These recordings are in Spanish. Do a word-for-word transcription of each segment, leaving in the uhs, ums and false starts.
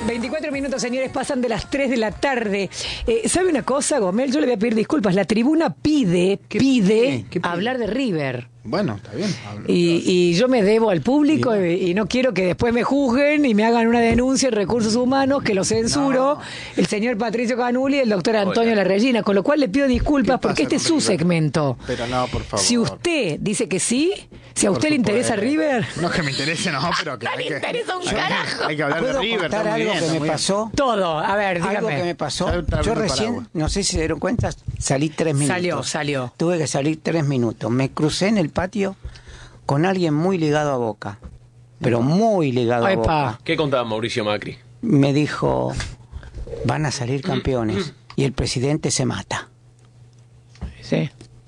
veinticuatro minutos, señores, pasan de las tres de la tarde. Eh, ¿Sabe una cosa, Gomel? Yo le voy a pedir disculpas. La tribuna pide, ¿Qué pide, pide? ¿Qué pide? hablar de River. Bueno, está bien. Hablo. Y, y yo me debo al público y, y no quiero que después me juzguen y me hagan una denuncia en recursos humanos, que lo censuro, No. el señor Patricio Canuli y el doctor Antonio Larregina, con lo cual le pido disculpas porque este es su River? segmento. Pero no, por favor. Si usted dice que sí, si a Por usted le interesa supuesto. River, No es que me interese, no, pero que no hay le que... interesa un hay que- carajo. Hay que hablar de ¿Puedo River. contar está muy algo bien, que está me muy bien. pasó? todo. A ver, Algo dígame. que me pasó. Está- está Yo abriendo recién, paraguas. no sé si se dieron cuenta, salí tres minutos. Salió, salió. Tuve que salir tres minutos. Me crucé en el patio con alguien muy ligado a Boca, pero muy ligado a Epa. Boca. ¿Qué contaba Mauricio Macri? Me dijo, van a salir campeones y el presidente se mata. Sí.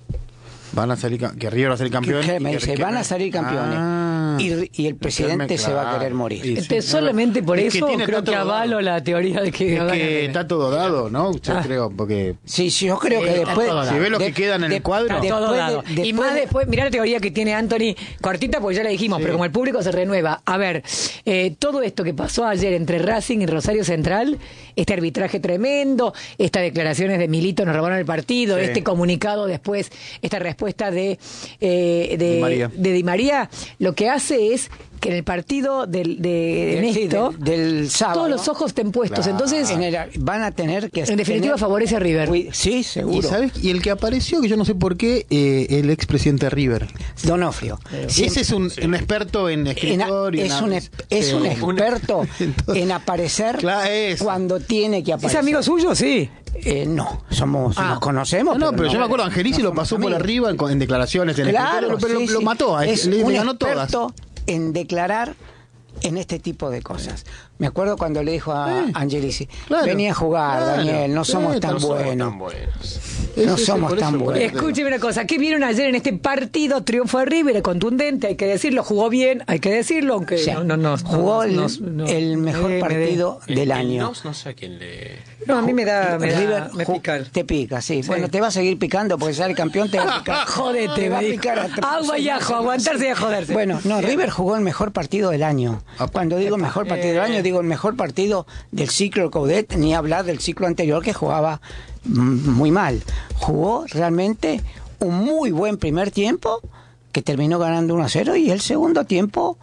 Van a salir... cam- Que River va a salir campeón. ¿Qué? y Me que- dice, que- van a salir campeones Ah. y, y el presidente se va a Claro. querer morir. Y sí, Este, es solamente verdad. por Es que eso tiene creo tanto que avalo dado. la teoría de que... Es que está todo dado, ¿no? Yo Ah. creo, porque... Sí, sí, yo creo Sí, que está después... todo dado. Si ve lo de- que quedan en de- el cuadro... Está después todo de- dado. después y más de- después, mirá la teoría que tiene Anthony, cortita porque ya la dijimos, Sí. pero como el público se renueva. A ver, eh, todo esto que pasó ayer entre Racing y Rosario Central, este arbitraje tremendo, estas declaraciones de Milito nos robaron el partido, Sí. este comunicado después, esta respuesta de, eh, de, Di María. de Di María, lo que hace es que en el partido del, de Sí, Néstor, del, del sábado. todos los ojos estén puestos. Claro. Entonces, En el- van a tener que... en definitiva, tener- favorece a River. Uy, Sí, ¿Y, seguro. ¿sabes? y el que apareció, que yo no sé por qué, eh, el expresidente de River. Donofrio. Ese es un, un experto en En a- escritorio. es en- un, es- es Sí. un experto Entonces- en aparecer Claro, es. cuando tiene que ¿Es aparecer. amigo suyo? Sí. Eh, no, somos, Ah. nos conocemos. No, no, pero yo me acuerdo, Angelici no lo somos pasó por amigos. arriba en, en declaraciones en el Claro, escritorio, pero sí, lo, lo sí. mató, a- Es le, le un ganó todas. experto en declarar en este tipo de cosas. Me acuerdo cuando le dijo a Sí. Angelici, Claro. vení a jugar, Claro. Daniel, no Sí, somos tan no somos buenos. Tan buenos. No Sí, sí, somos por eso, tan por buenos. eso. Escúcheme una cosa, ¿qué vieron ayer en este partido? Triunfo de River, contundente, hay que decirlo, jugó bien, hay que decirlo, aunque Sí. no, no, no, Jugó el, no, no, el mejor me- me- partido El- del el año. Nos, no sé a quién le... No, a mí me da, me, da, River me ju- pica. te pica, sí. Sí. Bueno, te va a seguir picando porque sale campeón, te va a picar. Jodete, te va a me dijo. picar hasta- Agua y ajo, aguantarse y a joderse. Bueno, no, River jugó el mejor partido del año. Cuando digo mejor partido del año, digo el mejor partido del ciclo Coudet, ni hablar del ciclo anterior que jugaba mm, muy mal. Jugó realmente un muy buen primer tiempo que terminó ganando uno a cero y el segundo tiempo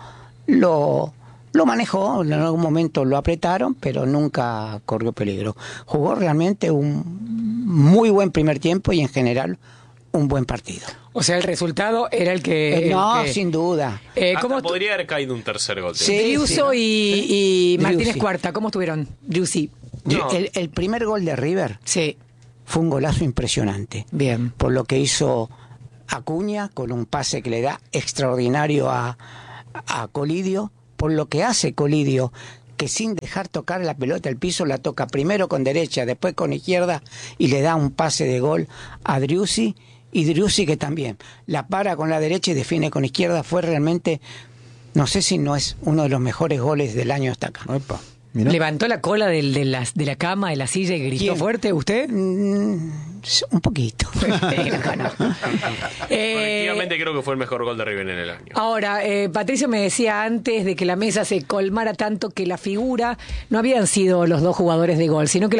lo, lo manejó. En algún momento lo apretaron, pero nunca corrió peligro. Jugó realmente un muy buen primer tiempo y en general un buen partido. O sea, el resultado era el que... Eh, el no, que- sin duda. Eh, Hasta ¿cómo estu- podría haber caído un tercer gol. Sí. Driussi y, y Driussi. Martínez Cuarta, ¿cómo estuvieron? Driussi. No. El, el primer gol de River Sí, fue un golazo impresionante. bien. Por lo que hizo Acuña con un pase que le da extraordinario a, a Colidio, por lo que hace Colidio, que sin dejar tocar la pelota al piso la toca primero con derecha, después con izquierda y le da un pase de gol a Driussi, y Driussi que también la para con la derecha y define con izquierda. Fue realmente, no sé si no es uno de los mejores goles del año hasta acá. Epa, mirá. ¿Levantó la cola del- de, las- de la cama, de la silla y gritó ¿Quién? fuerte usted? Mm, un poquito. Eh, Efectivamente creo que fue el mejor gol de River en el año. Ahora, eh, Patricio me decía antes de que la mesa se colmara tanto que la figura no habían sido los dos jugadores de gol, sino que la